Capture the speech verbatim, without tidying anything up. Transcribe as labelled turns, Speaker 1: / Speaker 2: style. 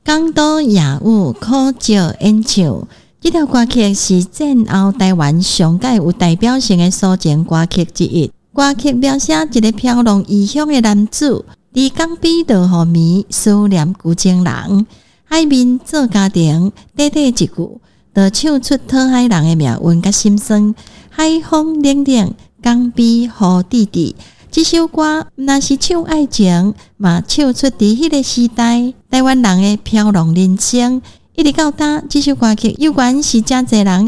Speaker 1: 港都夜舞可照演唱，这条歌曲是战后台湾上届有代表性的抒情歌曲之一。歌曲描写一个飘浪异乡的男子，伫港边落雨暝思念旧情人，海面做家庭，短短一句，就唱出讨海人的命运甲心酸。海风冷冷，港边雨滴滴。这首歌若是唱爱情，嘛唱出伫迄个时代台湾人的飘浪人生。一直到今，这首歌曲有关是真侪人